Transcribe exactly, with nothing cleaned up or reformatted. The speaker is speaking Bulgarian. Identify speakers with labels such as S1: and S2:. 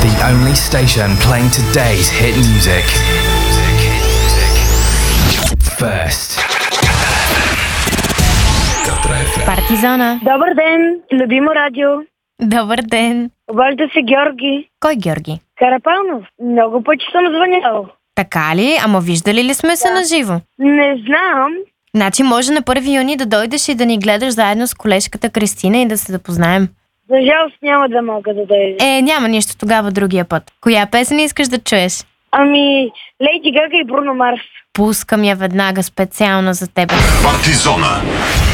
S1: The only station playing today's hit music. First.
S2: Партизана.
S3: Добър ден, любимо радио.
S2: Добър ден.
S3: Обажда се Георги.
S2: Кой Георги?
S3: Карапанов. Много пъти съм звънял.
S2: Така ли? Ама виждали ли сме се наживо?
S3: Не знам.
S2: Значи може на първи юни да дойдеш и да ни гледаш заедно с колежката Кристина и да се запознаем.
S3: За жалост няма да мога да дойда.
S2: Е, няма нищо тогава другия път. Коя песен искаш да чуеш?
S3: Ами, Лейди Гага и Бруно Марс.
S2: Пускам я веднага специално за теб.
S4: Партизона.